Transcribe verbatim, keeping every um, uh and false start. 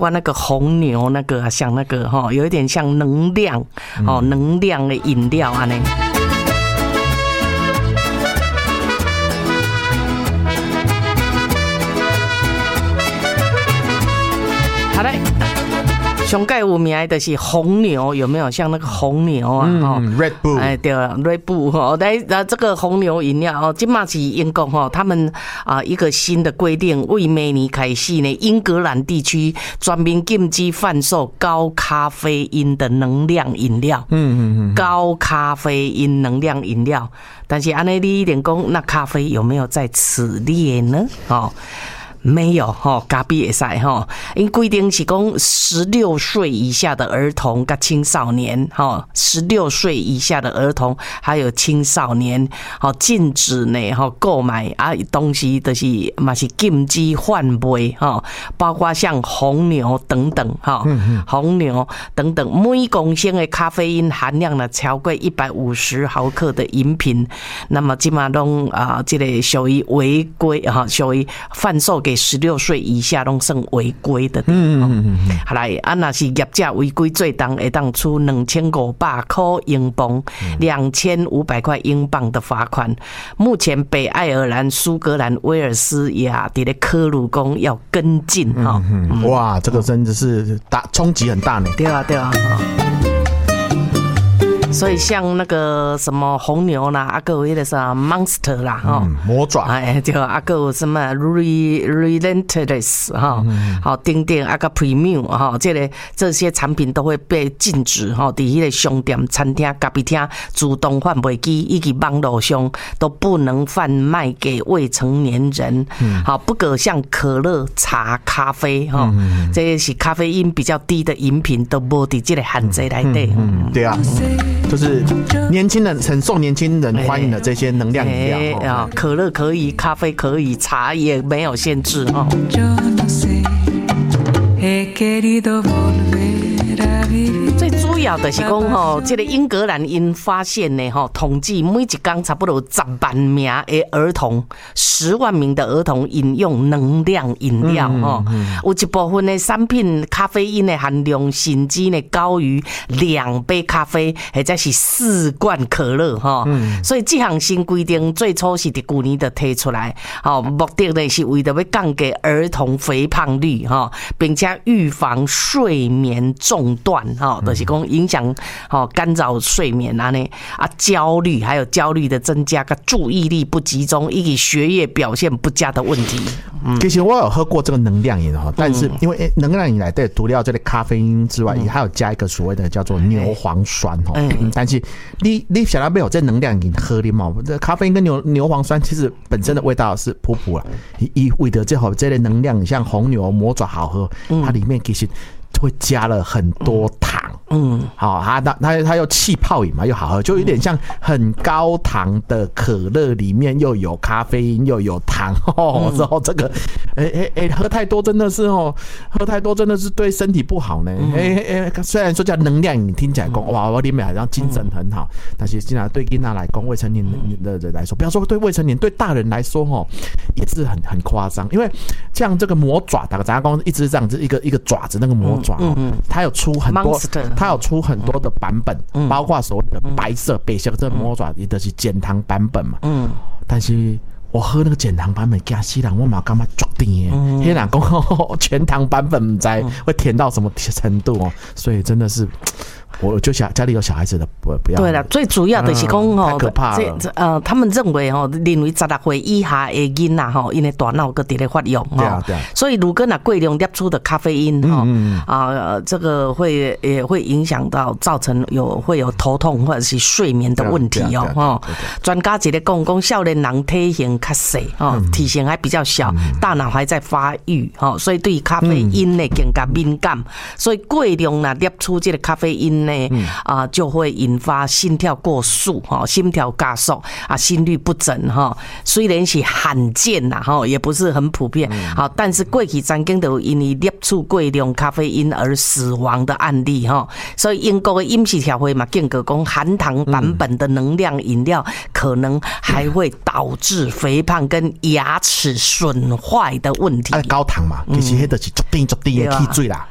括那个红牛那个、啊、像那个哈，有一点像能量哦，嗯、能量的饮料啊呢。好嘞。上盖有名的就是红牛，有没有像那个红牛啊？ 嗯 ，Red Bull， 哎，对了 ，Red Bull 哈，来，那这个红牛饮料哦，今嘛是英国哈，他们啊一个新的规定，为明年开始呢，英格兰地区专门禁止贩售高咖啡因的能量饮料。嗯嗯嗯，高咖啡因能量饮料，但是安内你一点讲，那咖啡有没有在此列呢？哦。没有哈，咖啡也塞哈，因规定是讲十六岁以下的儿童跟青少年哈，十六岁以下的儿童还有青少年，好禁止呢哈购买啊东西，就是嘛是禁止贩卖哈，包括像红牛等等哈，红牛等等，每公升的咖啡因含量呢超过一百五十毫克的饮品，那么基本上都啊这个属于违规哈，属于贩售给十六岁以下都算违规的。嗯嗯嗯。好来，啊，那是业者违规最重会当处两千五百块英镑、两千五百块英镑的罚款。目前北爱尔兰、苏格兰、威尔斯也伫咧科鲁讲要跟进哈。 嗯嗯。哇，这个真的是大冲击很大呢。 对啊，对啊。所以像那个什么红牛啦，啊个有迄个啥 Monster 啦，哈、嗯， 魔爪， 哎，就啊个有什么 Relentless 哈，好，丁丁啊个 Premium 哈，这个这些产品都会被禁止哈，伫迄个商店、餐厅、咖啡厅、自动贩卖机以及网络上都不能贩卖给未成年人。好，不可像可乐、茶、咖啡哈，这些是咖啡因比较低的饮品都无伫这个限制内底。 嗯，对啊。就是年轻人很受年轻人欢迎的这些能量饮料、欸哦，可乐可以，咖啡可以，茶也没有限制哦。最主要的是讲吼，这个英格兰因发现呢吼，统计每一天差不多十万名的儿童，十万名的儿童饮用能量饮料吼、嗯嗯，有一部分的产品咖啡因的含量甚至呢高于两杯咖啡，或者是四罐可乐哈、嗯。所以这项新规定最初是伫去年就提出来，吼，目的呢是为了要降低儿童肥胖率哈，并且预防睡眠中断。哈，就是讲影响哈干扰睡眠啊呢啊焦虑，还有焦虑的增加，跟注意力不集中，以及学业表现不佳的问题。嗯， 其实我有喝过这个能量饮哈，但是因为能量饮来对除了这个咖啡因之外，也还有加一个所谓的叫做牛磺酸哈。嗯，但是你你想要没有这能量饮喝的嘛？这咖啡因跟牛牛磺酸其实本身的味道是普普了，以为的这好这类能量，像红牛、魔爪好喝，它里面其实会加了很多糖。嗯，好，它它它又气泡饮嘛，又好喝，就有点像很高糖的可乐，里面又有咖啡因又有糖哦。之后这个，哎哎哎，喝太多真的是哦，喝太多真的是对身体不好呢。哎哎哎，虽然说叫能量饮，听起来讲哇，我里面好像精神很好，但是竟然对囡仔来讲，未成年的人来说，不要说对未成年，对大人来说哦，也是很很夸张。因为像这个魔爪，打个杂工一直这样子一个一个爪子那个魔爪哦，它有出很多。它有出很多的版本，嗯、包括所谓的白色、白色这魔爪，也都是减糖版本嘛。嗯，但是我喝那个减糖版本，惊死人，我嘛感觉足甜的。嗯，迄人讲全糖版本，不知会甜到什么程度哦，所以真的是。我就想家里有小孩子的不不要。对了， 最主要的是讲吼， 太可怕了。 这呃，他们认为吼，认为十六岁以下的囡仔吼，因为大脑个伫咧发育吼，对啊对啊。所以如果那过量摄取的咖啡因哈啊，这个会也会影响到造成有会有头痛或者是睡眠的问题哦哈。专家一咧讲讲，少年人体型较小哦，体型还比较小，大脑还在发育哈，所以对咖啡因呢更加敏感，所以过量啦摄取这个咖啡因。嗯啊，就会引发心跳过速哈，心跳加速啊，心律不整哈。虽然是罕见呐哈，也不是很普遍好，但是过去曾经都有因为摄取过量咖啡因而死亡的案例哈。所以英国的饮食协会嘛，警告讲含糖版本的能量饮料可能还会导致肥胖跟牙齿损坏的问题。 啊，高糖嘛，其实迄就是足甜足甜的汽水啦。